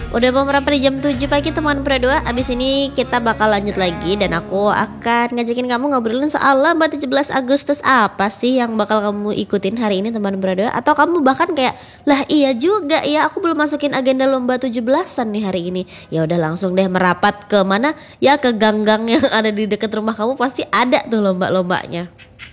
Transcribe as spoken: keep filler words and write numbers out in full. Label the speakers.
Speaker 1: Udah mau merapat di jam tujuh pagi teman berdua. Abis ini kita bakal lanjut lagi. Dan aku akan ngajakin kamu ngobrolin soal lomba tujuh belas Agustus. Apa sih yang bakal kamu ikutin hari ini teman berdua? Atau kamu bahkan kayak, lah iya juga ya, aku belum masukin agenda lomba tujuh belasan nih hari ini. Ya udah langsung deh merapat ke mana? Ya ke gang-gang yang ada di dekat rumah kamu. Pasti ada tuh lomba-lombanya.